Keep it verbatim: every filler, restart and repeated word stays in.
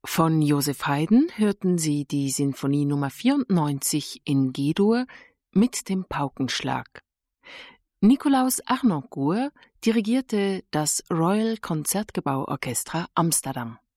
Von Joseph Haydn hörten Sie die Sinfonie Nummer vierundneunzig in G-Dur mit dem Paukenschlag. Nikolaus Harnoncourt dirigierte das Royal Concertgebouw Orchestra Amsterdam.